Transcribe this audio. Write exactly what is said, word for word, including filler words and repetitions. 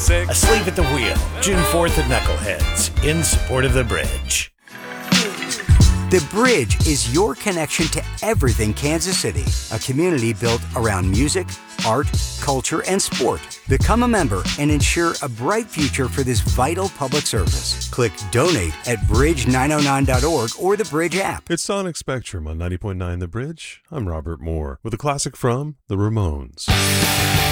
six. Asleep at the Wheel, June fourth at Knuckleheads, in support of the Bridge. The Bridge is your connection to everything Kansas City, a community built around music, art, culture, and sport. Become a member and ensure a bright future for this vital public service. Click Donate at bridge nine oh nine dot org or the Bridge app. It's Sonic Spectrum on ninety point nine The Bridge. I'm Robert Moore with a classic from The Ramones.